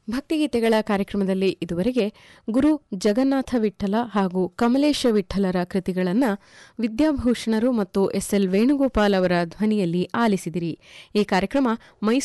ಭಕ್ತಿಗೀತೆಗಳ ಕಾರ್ಯಕ್ರಮದಲ್ಲಿ ಇದುವರೆಗೆ ಗುರು ಜಗನ್ನಾಥ ವಿಠಲ ಹಾಗೂ ಕಮಲೇಶ ವಿಠಲರ ಕೃತಿಗಳನ್ನು ವಿದ್ಯಾಭೂಷಣರು ಮತ್ತು ಎಸ್ಎಲ್ ವೇಣುಗೋಪಾಲ್ ಅವರ ಧ್ವನಿಯಲ್ಲಿ ಆಲಿಸಿದಿರಿ. ಈ ಕಾರ್ಯಕ್ರಮ